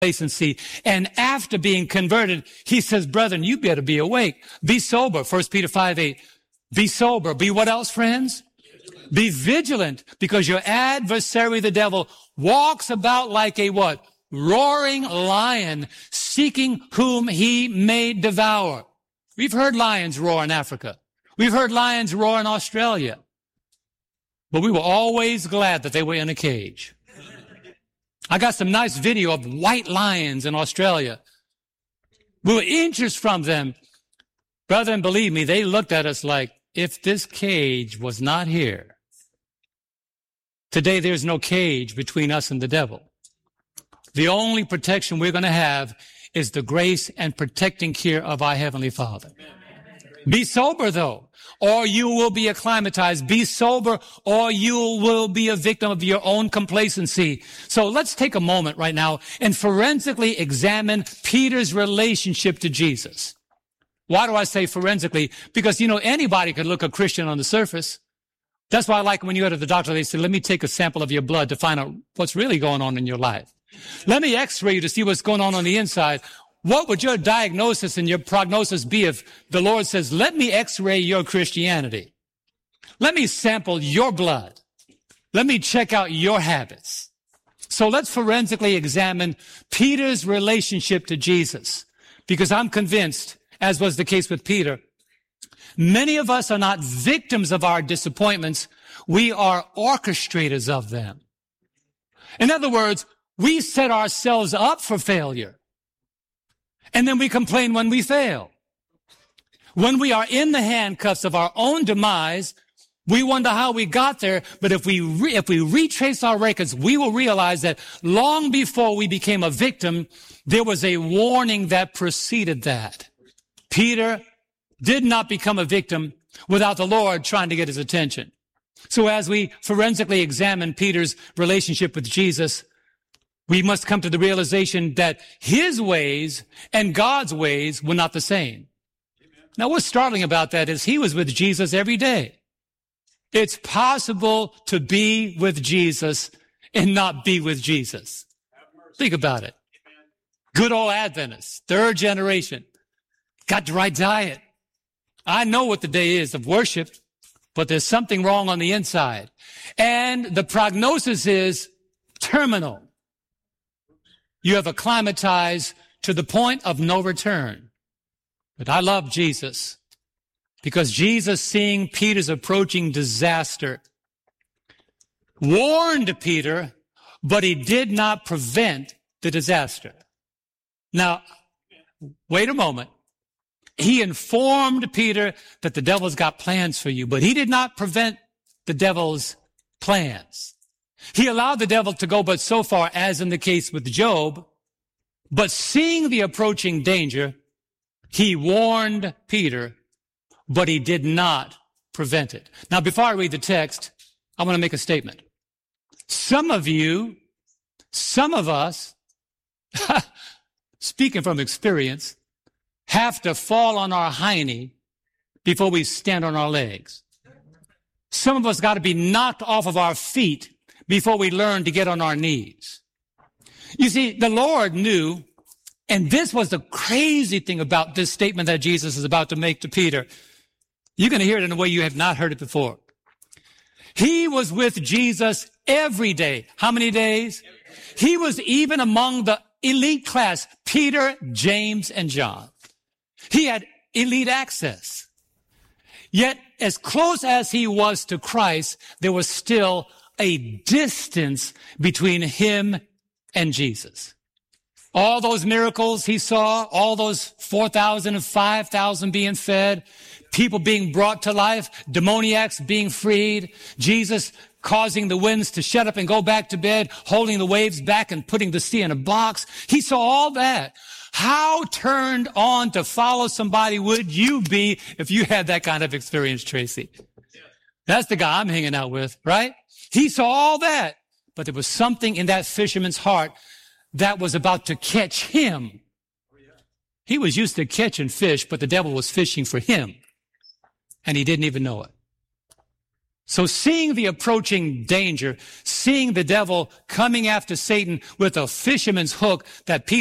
complacency. And after being converted, he says, brethren, you better be awake. Be sober. 1 Peter 5:8. Be sober. Be what else, friends? Be vigilant, because your adversary, the devil, walks about like a what? Roaring lion, seeking whom he may devour. We've heard lions roar in Africa. We've heard lions roar in Australia. But we were always glad that they were in a cage. I got some nice video of white lions in Australia. We were inches from them. Brethren, believe me, they looked at us like, if this cage was not here. Today, there's no cage between us and the devil. The only protection we're going to have is the grace and protecting care of our Heavenly Father. Be sober, though, or you will be acclimatized. Be sober, or you will be a victim of your own complacency. So let's take a moment right now and forensically examine Peter's relationship to Jesus. Why do I say forensically? Because, anybody could look a Christian on the surface. That's why I like when you go to the doctor, they say, let me take a sample of your blood to find out what's really going on in your life. Let me x-ray you to see what's going on the inside. What would your diagnosis and your prognosis be if the Lord says, let me x-ray your Christianity? Let me sample your blood. Let me check out your habits. So let's forensically examine Peter's relationship to Jesus, because I'm convinced, as was the case with Peter, many of us are not victims of our disappointments. We are orchestrators of them. In other words, we set ourselves up for failure. And then we complain when we fail. When we are in the handcuffs of our own demise, we wonder how we got there. But if we retrace our records, we will realize that long before we became a victim, there was a warning that preceded that. Peter did not become a victim without the Lord trying to get his attention. So as we forensically examine Peter's relationship with Jesus, we must come to the realization that his ways and God's ways were not the same. Now, what's startling about that is he was with Jesus every day. It's possible to be with Jesus and not be with Jesus. Think about it. Good old Adventists, third generation, got the right diet. I know what the day is of worship, but there's something wrong on the inside. And the prognosis is terminal. You have acclimatized to the point of no return. But I love Jesus, because Jesus, seeing Peter's approaching disaster, warned Peter, but he did not prevent the disaster. Now, wait a moment. He informed Peter that the devil's got plans for you, but he did not prevent the devil's plans. He allowed the devil to go but so far, as in the case with Job, but seeing the approaching danger, he warned Peter, but he did not prevent it. Now, before I read the text, I want to make a statement. Some of you, some of us, speaking from experience, have to fall on our hiney before we stand on our legs. Some of us got to be knocked off of our feet before we learn to get on our knees. You see, the Lord knew, and this was the crazy thing about this statement that Jesus is about to make to Peter. You're going to hear it in a way you have not heard it before. He was with Jesus every day. How many days? He was even among the elite class, Peter, James, and John. He had elite access. Yet, as close as he was to Christ, there was still a distance between him and Jesus. All those miracles he saw, all those 4,000 and 5,000 being fed, people being brought to life, demoniacs being freed, Jesus causing the winds to shut up and go back to bed, holding the waves back and putting the sea in a box. He saw all that. How turned on to follow somebody would you be if you had that kind of experience, Tracy? That's the guy I'm hanging out with, right? He saw all that, but there was something in that fisherman's heart that was about to catch him. He was used to catching fish, but the devil was fishing for him, and he didn't even know it. So seeing the approaching danger, seeing the devil coming after Satan with a fisherman's hook that Peter